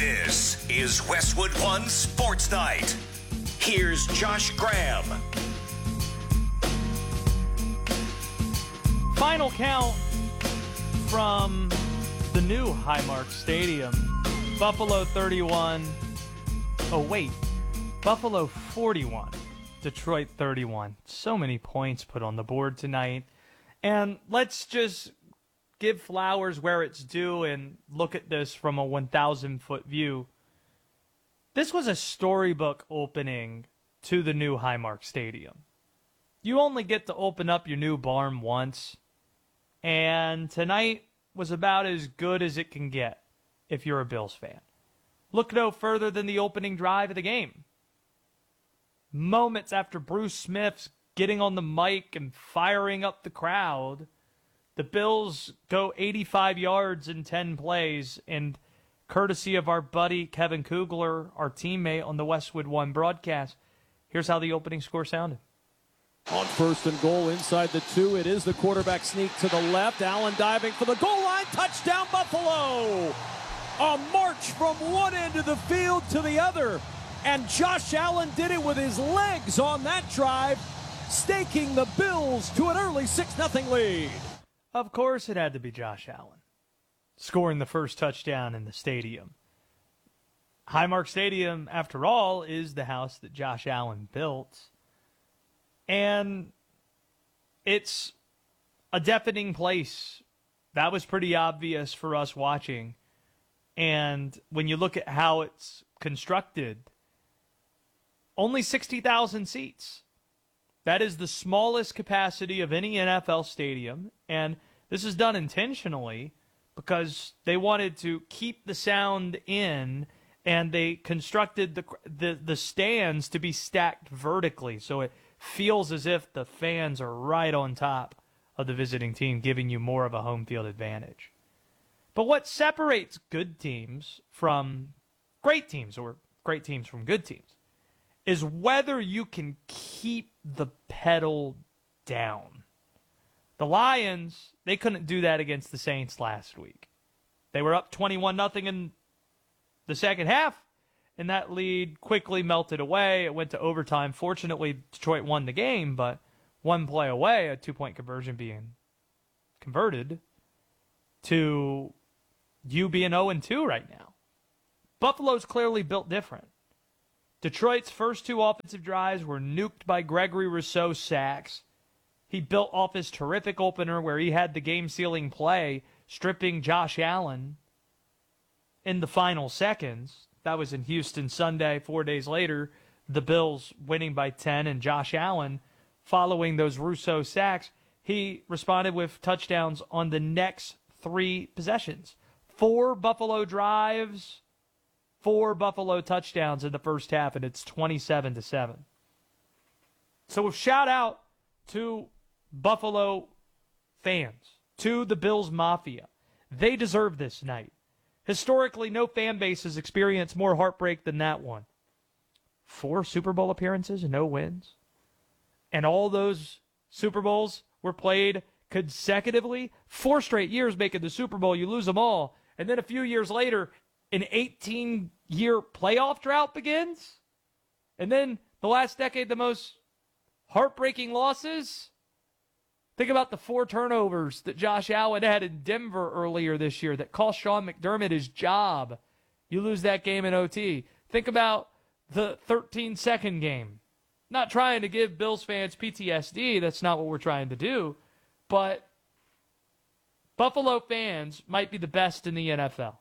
This is Westwood One Sports Night. Here's Josh Graham. Final count from the new Highmark Stadium. Buffalo 31. Oh, wait. Buffalo 41. Detroit 31. So many points put on the board tonight. And let's just give flowers where it's due and look at this from a 1,000-foot view. This was a storybook opening to the new Highmark Stadium. You only get to open up your new barn once, and tonight was about as good as it can get if you're a Bills fan. Look no further than the opening drive of the game. Moments after Bruce Smith's getting on the mic and firing up the crowd, the Bills go 85 yards in 10 plays, and courtesy of our buddy Kevin Kugler, our teammate on the Westwood One broadcast, here's how the opening score sounded. On 1st and goal inside the 2, it is the quarterback sneak to the left. Allen diving for the goal line. Touchdown, Buffalo! A march from one end of the field to the other. And Josh Allen did it with his legs on that drive, staking the Bills to an early 6-0 lead. Of course it had to be Josh Allen scoring the first touchdown in the stadium. Highmark Stadium, after all, is the house that Josh Allen built. And it's a deafening place. That was pretty obvious for us watching. And when you look at how it's constructed, only 60,000 seats. That is the smallest capacity of any NFL stadium, and this is done intentionally because they wanted to keep the sound in, and they constructed the stands to be stacked vertically, so it feels as if the fans are right on top of the visiting team, giving you more of a home field advantage. But what separates good teams from great teams, or great teams from good teams, is whether you can keep the pedal down. The Lions, they couldn't do that against the Saints last week. They were up 21-0 in the second half, and that lead quickly melted away. It went to overtime. Fortunately, Detroit won the game, but one play away, a 2-point conversion being converted, to you being 0-2 right now. Buffalo's clearly built different. Detroit's first 2 offensive drives were nuked by Gregory Rousseau's sacks. He built off his terrific opener where he had the game-sealing play, stripping Josh Allen in the final seconds. That was in Houston Sunday. 4 days later, the Bills winning by 10, and Josh Allen, following those Rousseau sacks, he responded with touchdowns on the next 3 possessions. 4 Buffalo drives, 4 Buffalo touchdowns in the first half, and it's 27-7. So a shout out to Buffalo fans, to the Bills Mafia. They deserve this night. Historically, no fan base has experienced more heartbreak than that one. 4 Super Bowl appearances and no wins. And all those Super Bowls were played consecutively. 4 straight years making the Super Bowl, you lose them all. And then a few years later, an 18-year playoff drought begins. And then the last decade, the most heartbreaking losses. Think about the 4 turnovers that Josh Allen had in Denver earlier this year that cost Sean McDermott his job. You lose that game in OT. Think about the 13-second game. Not trying to give Bills fans PTSD. That's not what we're trying to do. But Buffalo fans might be the best in the NFL.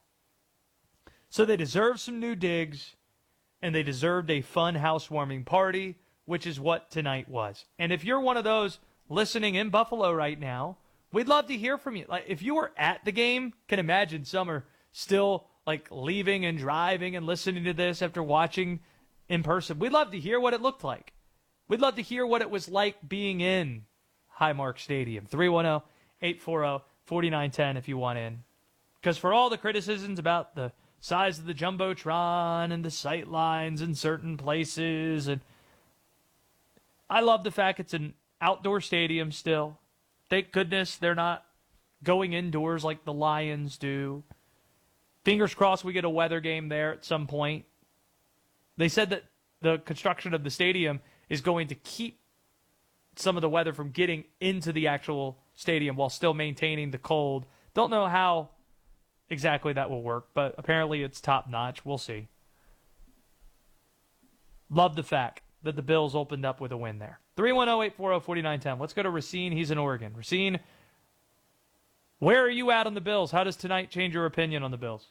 So they deserve some new digs, and they deserved a fun housewarming party, which is what tonight was. And if you're one of those listening in Buffalo right now, we'd love to hear from you. Like, if you were at the game, can imagine some are still like leaving and driving and listening to this after watching in person. We'd love to hear what it looked like. We'd love to hear what it was like being in Highmark Stadium. 310-840-4910 if you want in. Because for all the criticisms about the size of the Jumbotron and the sight lines in certain places, and I love the fact it's an outdoor stadium still. Thank goodness they're not going indoors like the Lions do. Fingers crossed we get a weather game there at some point. They said that the construction of the stadium is going to keep some of the weather from getting into the actual stadium while still maintaining the cold. Don't know how exactly that will work, but apparently it's top-notch. We'll see. Love the fact that the Bills opened up with a win there. 310-840-4910. Let's go to Racine. He's in Oregon. Racine, where are you at on the Bills? How does tonight change your opinion on the Bills?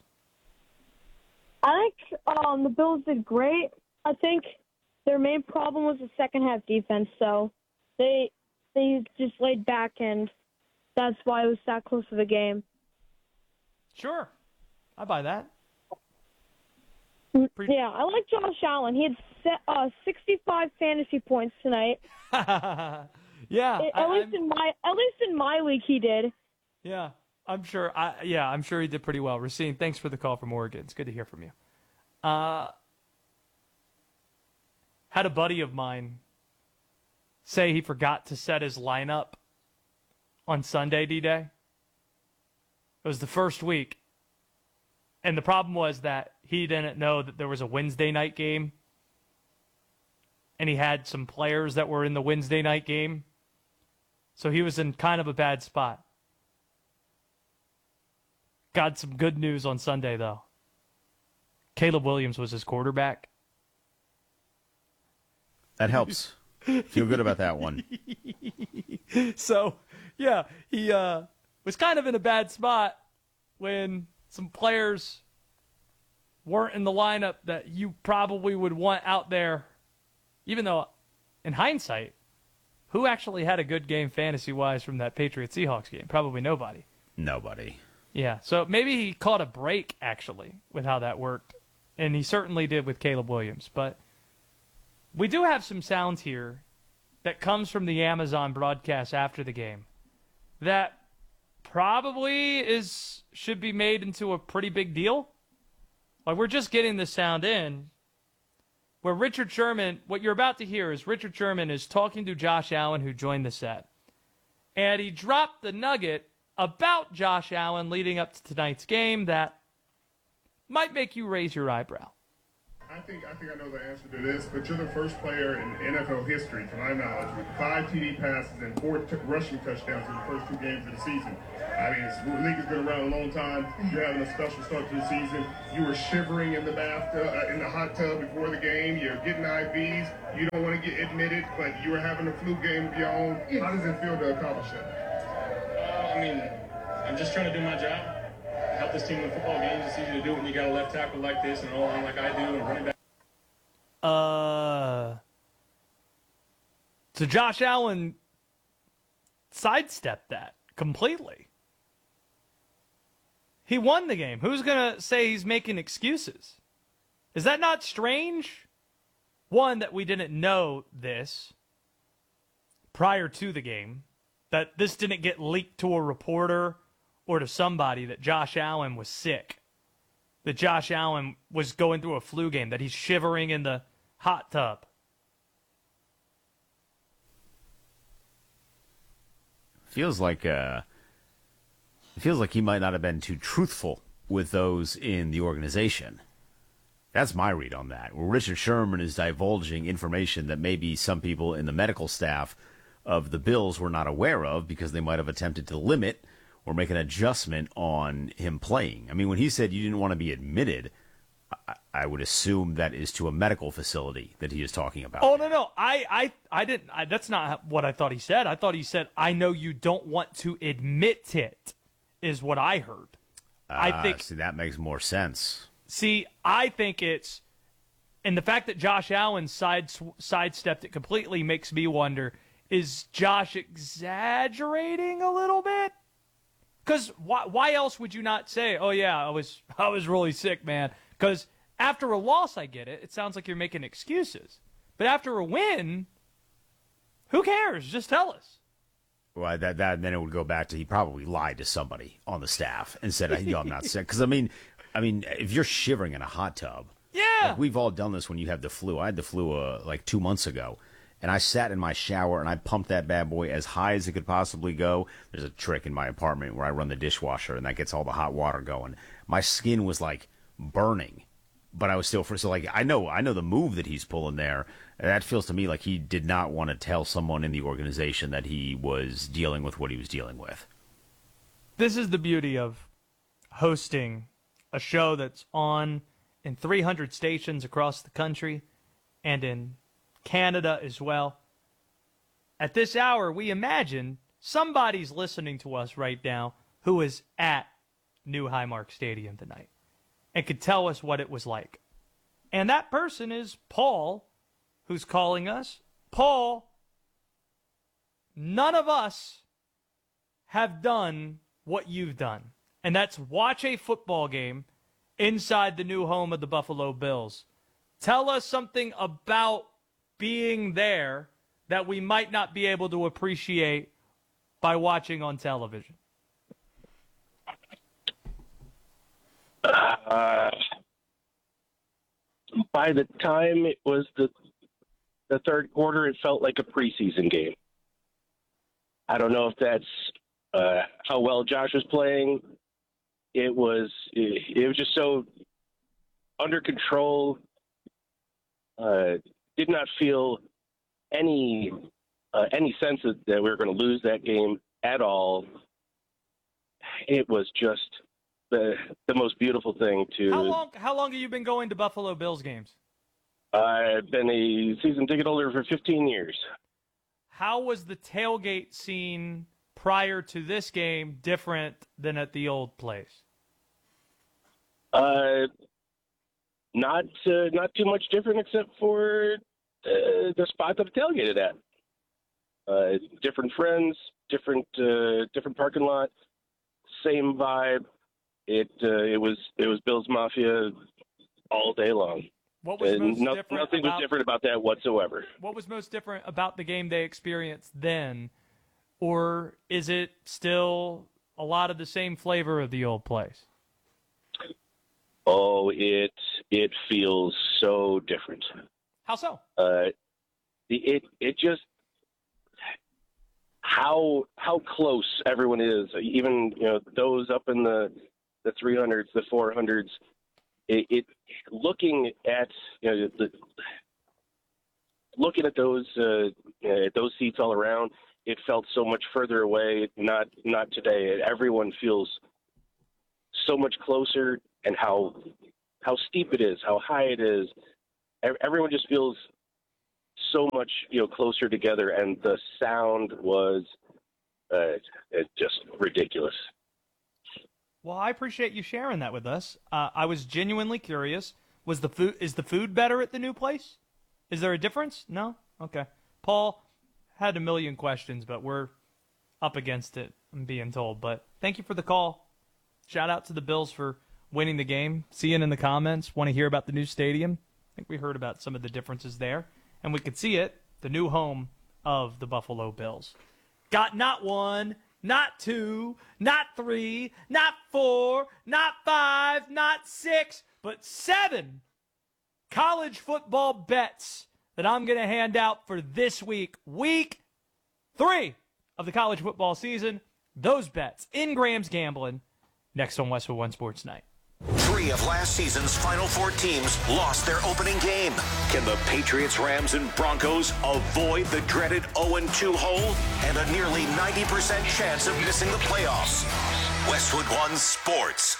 I think the Bills did great. I think their main problem was the second half defense, so they just laid back, and that's why it was that close to the game. Sure. I buy that. Yeah, I like Josh Allen. He had 65 fantasy points tonight. Yeah. At least in my league he did. Yeah, I'm sure. I'm sure he did pretty well. Racine, thanks for the call from Oregon. It's good to hear from you. Had a buddy of mine say he forgot to set his lineup on Sunday, D-Day. It was the first week. And the problem was that he didn't know that there was a Wednesday night game. And he had some players that were in the Wednesday night game. So he was in kind of a bad spot. Got some good news on Sunday, though. Caleb Williams was his quarterback. That helps. Feel good about that one. So, yeah, he was kind of in a bad spot when some players weren't in the lineup that you probably would want out there, even though, in hindsight, who actually had a good game fantasy-wise from that Patriots-Seahawks game? Probably nobody. Nobody. Yeah, so maybe he caught a break, actually, with how that worked. And he certainly did with Caleb Williams. But we do have some sounds here that comes from the Amazon broadcast after the game that probably should be made into a pretty big deal. Like, we're just getting the sound in where Richard Sherman, what you're about to hear is Richard Sherman is talking to Josh Allen, who joined the set. And he dropped the nugget about Josh Allen leading up to tonight's game that might make you raise your eyebrow. I think I know the answer to this, but you're the first player in NFL history, to my knowledge, with 5 TD passes and 4 rushing touchdowns in the first 2 games of the season. I mean, the league has been around a long time. You're having a special start to the season. You were shivering in the bathtub, in the hot tub before the game. You're getting IVs. You don't want to get admitted, but you were having a flu game of your own. How does it feel to accomplish that? I mean, I'm just trying to do my job. Help this team win football games. It's easy to do when you got a left tackle like this and an O-line like I do and running back. So Josh Allen sidestepped that completely. He won the game. Who's going to say he's making excuses? Is that not strange? One, that we didn't know this prior to the game, that this didn't get leaked to a reporter or to somebody that Josh Allen was sick, that Josh Allen was going through a flu game, that he's shivering in the hot tub. Feels like he might not have been too truthful with those in the organization. That's my read on that. Where Richard Sherman is divulging information that maybe some people in the medical staff of the Bills were not aware of because they might have attempted to limit or make an adjustment on him playing. I mean, when he said you didn't want to be admitted, I would assume that is to a medical facility that he is talking about. Oh, no. I didn't. That's not what I thought he said. I thought he said, I know you don't want to admit it, is what I heard. I think. See, that makes more sense. See, I think it's, and the fact that Josh Allen sidestepped it completely makes me wonder, is Josh exaggerating a little bit? Because why else would you not say, oh, yeah, I was really sick, man? Because after a loss, I get it. It sounds like you're making excuses. But after a win, who cares? Just tell us. Well, then it would go back to he probably lied to somebody on the staff and said, I'm not sick. Because, I mean, if you're shivering in a hot tub. Yeah. Like we've all done this when you have the flu. I had the flu like 2 months ago. And I sat in my shower and I pumped that bad boy as high as it could possibly go. There's a trick in my apartment where I run the dishwasher and that gets all the hot water going. my skin was like burning, but I was still so like I know the move that he's pulling there. That feels to me like he did not want to tell someone in the organization that he was dealing with what he was dealing with. This is the beauty of hosting a show that's on in 300 stations across the country and in Canada as well. At this hour, we imagine somebody's listening to us right now who is at New Highmark Stadium tonight and could tell us what it was like. And that person is Paul, who's calling us. Paul, none of us have done what you've done, and that's watch a football game inside the new home of the Buffalo Bills. Tell us something about being there that we might not be able to appreciate by watching on television. By the time it was the third quarter, it felt like a preseason game. I don't know if that's how well Josh was playing. It was just so under control. Did not feel any sense that we were going to lose that game at all. It was just the most beautiful thing to. How long have you been going to Buffalo Bills games? I've been a season ticket holder for 15 years. How was the tailgate scene prior to this game different than at the old place? Not too much different, except for the spot that the tailgated at. Different friends, different parking lot, same vibe. It was Bills Mafia all day long. What was nothing was different about that whatsoever. What was most different about the game they experienced then, or is it still a lot of the same flavor of the old place? Oh, it feels so different. How so? It just how close everyone is. Even those up in the 300s, the 400s. It looking at looking at those seats all around, it felt so much further away. Not today. Everyone feels so much closer, and how steep it is, how high it is. Everyone just feels so much closer together, and the sound was just ridiculous. Well, I appreciate you sharing that with us. I was genuinely curious. Is the food better at the new place? Is there a difference? No? Okay. Paul had a million questions, but we're up against it, I'm being told. But thank you for the call. Shout out to the Bills for winning the game. See it in the comments. Want to hear about the new stadium? I think we heard about some of the differences there. And we could see it, the new home of the Buffalo Bills. Got not one, not two, not three, not four, not five, not six, but 7 college football bets that I'm going to hand out for this week. Week 3 of the college football season. Those bets in Graham's Gambling next on Westwood One Sports Night. 3 of last season's Final Four teams lost their opening game. Can the Patriots, Rams, and Broncos avoid the dreaded 0-2 hole and a nearly 90% chance of missing the playoffs? Westwood One Sports.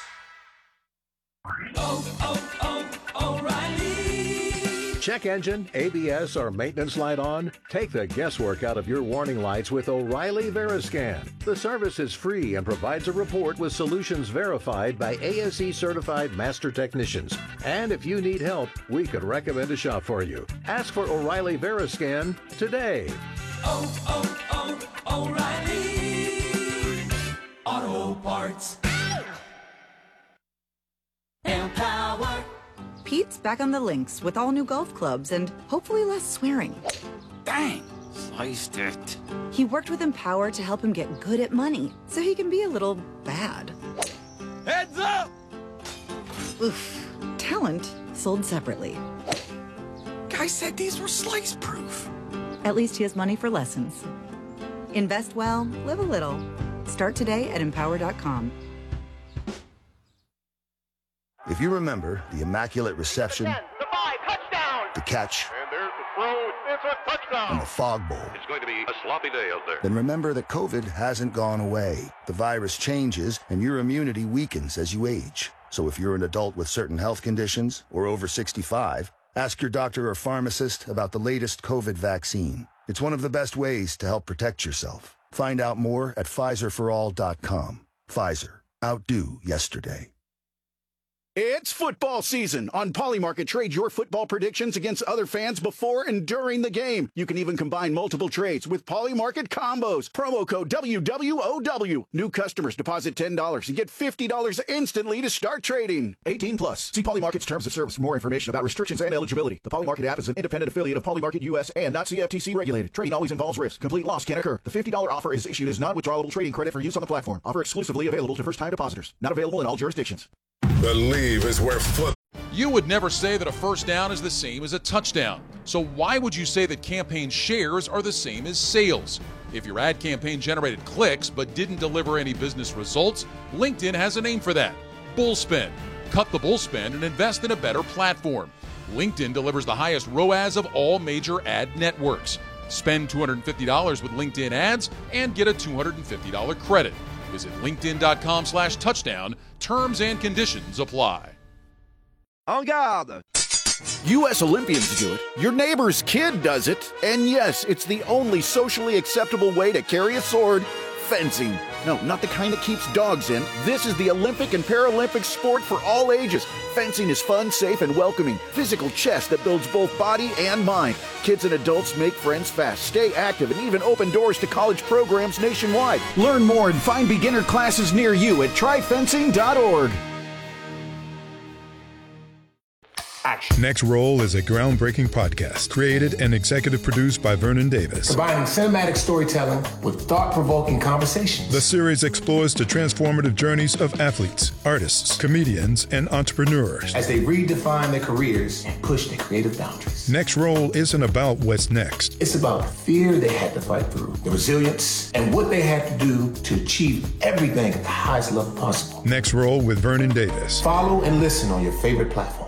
O'Reilly. Check engine, ABS, or maintenance light on? Take the guesswork out of your warning lights with O'Reilly Veriscan. The service is free and provides a report with solutions verified by ASE certified master technicians. And if you need help, we could recommend a shop for you. Ask for O'Reilly Veriscan today. O'Reilly Auto Parts. Empower. Pete's back on the links with all new golf clubs and hopefully less swearing. Dang, sliced it. He worked with Empower to help him get good at money so he can be a little bad. Heads up! Oof. Talent sold separately. Guy said these were slice proof. At least he has money for lessons. Invest well, live a little. Start today at Empower.com. If you remember the immaculate reception, the catch, and there's the throw. It's a touchdown. and the fog bowl, It's going to be a sloppy day out there. then remember that COVID hasn't gone away. The virus changes, and your immunity weakens as you age. So if you're an adult with certain health conditions or over 65, ask your doctor or pharmacist about the latest COVID vaccine. It's one of the best ways to help protect yourself. Find out more at PfizerForAll.com. Pfizer. Outdo yesterday. It's football season. On Polymarket, trade your football predictions against other fans before and during the game. You can even combine multiple trades with Polymarket combos. Promo code WWOW. New customers deposit $10 and get $50 instantly to start trading. 18 plus. See Polymarket's terms of service for more information about restrictions and eligibility. The Polymarket app is an independent affiliate of Polymarket US and not CFTC regulated. Trading always involves risk. Complete loss can occur. The $50 offer is issued as non-withdrawable trading credit for use on the platform. Offer exclusively available to first-time depositors. Not available in all jurisdictions. Believe is where foot. You would never say that a first down is the same as a touchdown. So why would you say that campaign shares are the same as sales? If your ad campaign generated clicks but didn't deliver any business results, LinkedIn has a name for that: bullspend. Cut the bullspend and invest in a better platform. LinkedIn delivers the highest ROAS of all major ad networks. Spend $250 with LinkedIn ads and get a $250 credit. Visit linkedin.com/touchdown. Terms and conditions apply. En garde! U.S. Olympians do it. Your neighbor's kid does it. And yes, it's the only socially acceptable way to carry a sword: fencing. No, not the kind that keeps dogs in. This is the Olympic and Paralympic sport for all ages. Fencing is fun, safe, and welcoming. Physical chess that builds both body and mind. Kids and adults make friends fast, stay active, and even open doors to college programs nationwide. Learn more and find beginner classes near you at tryfencing.org. Next Roll is a groundbreaking podcast created and executive produced by Vernon Davis. Combining cinematic storytelling with thought-provoking conversations. The series explores the transformative journeys of athletes, artists, comedians, and entrepreneurs as they redefine their careers and push their creative boundaries. Next Roll isn't about what's next. It's about the fear they had to fight through, the resilience, and what they had to do to achieve everything at the highest level possible. Next Roll with Vernon Davis. Follow and listen on your favorite platform.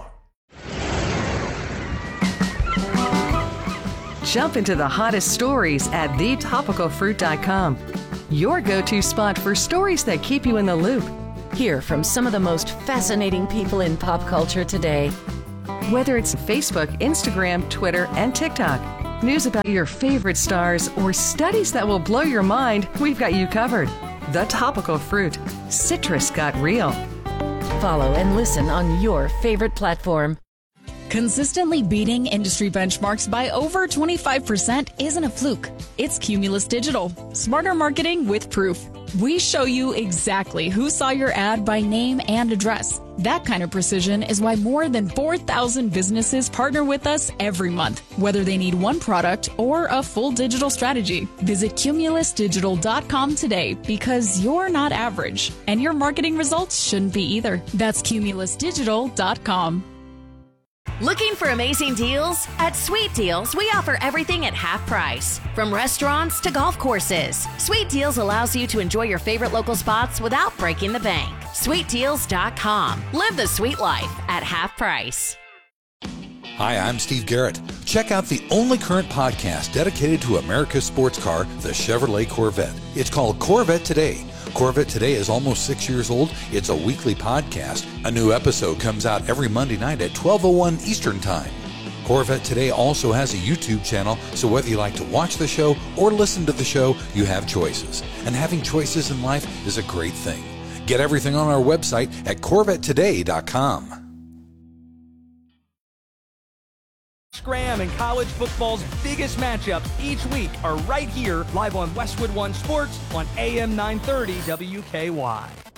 Jump into the hottest stories at thetopicalfruit.com. Your go-to spot for stories that keep you in the loop. Hear from some of the most fascinating people in pop culture today. Whether it's Facebook, Instagram, Twitter, and TikTok. News about your favorite stars or studies that will blow your mind, we've got you covered. The Topical Fruit. Citrus got real. Follow and listen on your favorite platform. Consistently beating industry benchmarks by over 25% isn't a fluke. It's Cumulus Digital. Smarter marketing with proof. We show you exactly who saw your ad by name and address. That kind of precision is why more than 4,000 businesses partner with us every month, whether they need one product or a full digital strategy. Visit cumulusdigital.com today, because you're not average, and your marketing results shouldn't be either. That's cumulusdigital.com. Looking for amazing deals? At Sweet Deals, we offer everything at half price. From restaurants to golf courses, Sweet Deals allows you to enjoy your favorite local spots without breaking the bank. SweetDeals.com. Live the sweet life at half price. Hi, I'm Steve Garrett. Check out the only current podcast dedicated to America's sports car, the Chevrolet Corvette. It's called Corvette Today. Corvette Today is almost 6 years old. It's a weekly podcast. A new episode comes out every Monday night at 12:01 Eastern Time. Corvette Today also has a YouTube channel, so whether you like to watch the show or listen to the show, you have choices. And having choices in life is a great thing. Get everything on our website at CorvetteToday.com. Graham and college football's biggest matchups each week are right here, live on Westwood One Sports on AM 930 WKY.